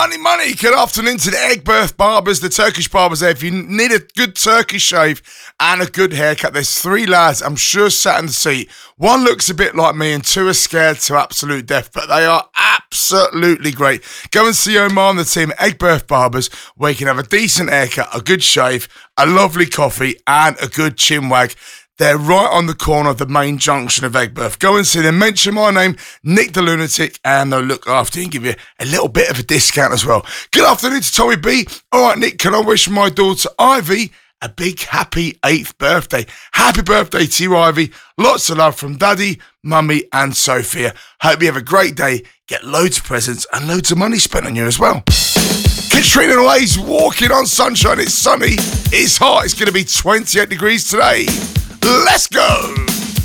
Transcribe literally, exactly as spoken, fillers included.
Money, money. Good afternoon to the Egbert Barbers, the Turkish barbers there. If you need a good Turkish shave and a good haircut, there's three lads, I'm sure, sat in the seat. One looks a bit like me and two are scared to absolute death, but they are absolutely great. Go and see Omar and the team at Egbert Barbers, where you can have a decent haircut, a good shave, a lovely coffee, and a good chin wag. They're right on the corner of the main junction of Egbert. Go and see them. Mention my name, Nick the Lunatic, and they'll look after you and give you a little bit of a discount as well. Good afternoon to Tommy B. All right, Nick, can I wish my daughter Ivy a big happy eighth birthday? Happy birthday to you, Ivy. Lots of love from Daddy, Mummy, and Sophia. Hope you have a great day. Get loads of presents and loads of money spent on you as well. Katrina Lay's walking on sunshine. It's sunny. It's hot. It's going to be twenty-eight degrees today. Let's go!